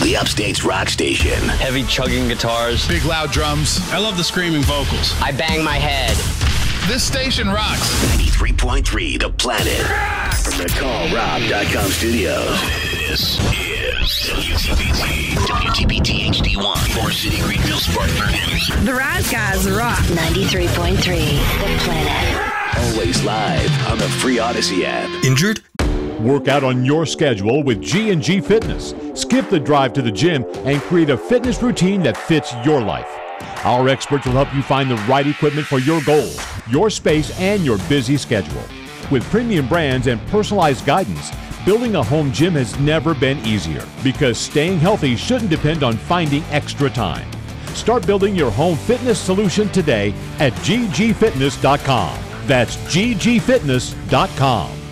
the Upstate's rock station. Heavy chugging guitars. Big loud drums. I love the screaming vocals. I bang my head. This station rocks. 93.3 The Planet. From the CallRob.com studios. This is WTBT. WTBT HD1. Forest City, Greenville, Spartanburg, Henderson. The Rise Guys rock. 93.3 The Planet. Always live on the free Odyssey app. Injured? Work out on your schedule with G&G Fitness. Skip the drive to the gym and create a fitness routine that fits your life. Our experts will help you find the right equipment for your goals, your space, and your busy schedule. With premium brands and personalized guidance, building a home gym has never been easier because staying healthy shouldn't depend on finding extra time. Start building your home fitness solution today at ggfitness.com. That's ggfitness.com.